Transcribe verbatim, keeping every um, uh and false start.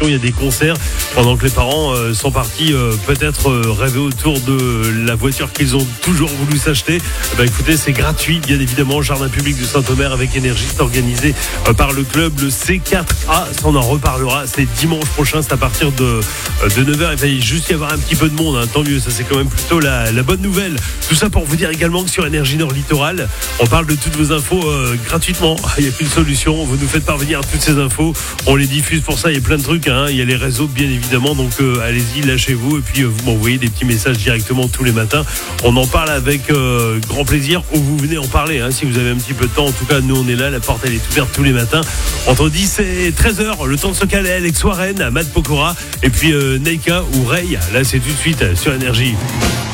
il y a des concerts pendant que les parents euh, sont partis euh, peut-être euh, rêver autour de la voiture qu'ils ont toujours voulu s'acheter. Bah, écoutez, c'est gratuit, bien évidemment, jardin public de Saint-Omer avec Énergie, c'est organisé euh, par le club, le C quatre A, ça on en reparlera, c'est dimanche prochain, c'est à partir de, euh, de neuf heures, il va juste y avoir un petit peu de monde, hein, tant mieux, ça c'est quand même plutôt la, la bonne nouvelle. Tout ça pour vous dire également que sur Énergie Nord Littoral, on parle de toutes vos infos euh, gratuitement, il n'y a qu'une solution, vous nous faites parvenir toutes ces infos, on les diffuse pour ça, il y a plein de trucs, hein, il y a les réseaux bien évidemment, donc euh, allez-y, lâchez-vous et puis euh, vous m'envoyez des petits messages directement tous les matins, on en parle avec euh, grand plaisir, ou vous venez en parler, hein, si vous avez un petit peu de temps, en tout cas nous on est là, la porte elle est ouverte tous les matins, entre dix et treize heures, le temps de se caler, Alex Warren, Matt Pokora, et puis euh, Neika ou Ray, là c'est tout de suite sur Énergie.